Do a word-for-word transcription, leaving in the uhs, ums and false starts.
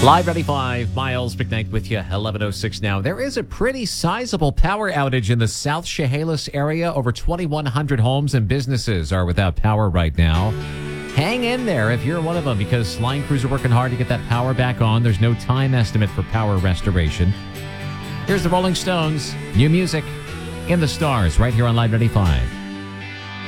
Live ninety-five, Miles McKnight with you, eleven oh six now. There is a pretty sizable power outage in the South Chehalis area. Over twenty-one hundred homes and businesses are without power right now. Hang in there if you're one of them, because line crews are working hard to get that power back on. There's no time estimate for power restoration. Here's the Rolling Stones, new music in the stars right here on Live ninety-five.